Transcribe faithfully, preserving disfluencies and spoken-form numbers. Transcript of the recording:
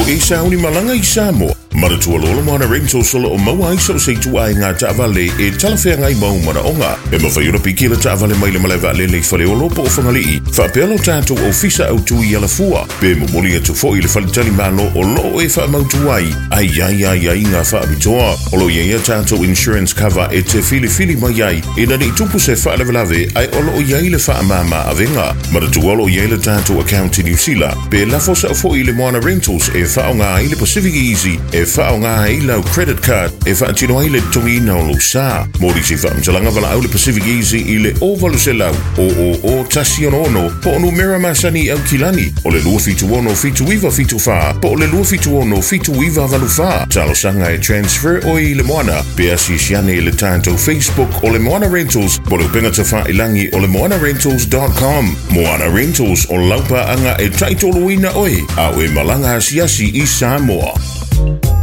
e sauni malanga i Samoa. Maratua lola Moana Rentals solo o maua iso se tu ai ngā taavale e talawhea ngai mau mana onga. E mawhaiura pikira taavale mai le malaiwa lele i whale o lopo o whangalii. Whapelo tātou o fisa au tui ala fua. Pe mumoli atu fo i le whalitali malo o lo e wha mautu ai. Ai ai ai ai ngā wha abitoa. Olo ia tātou insurance cover e te fili fili mai ai. E nani tupu se wha levelave ai olo o iai le wha amama avenga. Maratua olo iai le tātou account i New Zealand. Pe lafosa fo i le Moana Rentals e wha o ngā i le Pacific Easy. E wha o ngā i lau credit card e wha tino ai le tongi na o lo sa. Mori si wha mtalanga wala au le Pacific Easy i le ovalu se lau. O o o tasi ono ono po onu mera masani au kilani. O le lua fitu ono fitu iwa fitu wha. Po le lua fitu ono fitu iwa valu wha. Talo sanga e transfer o i le Moana. Pe asi siane i le tātou Facebook o le Moana Rentals. Po le upenga ta wha ilangi o le moana rentals dot com. Moana Rentals o laupa anga e taitolo ina oi. Au e malanga asiasi i Samoa.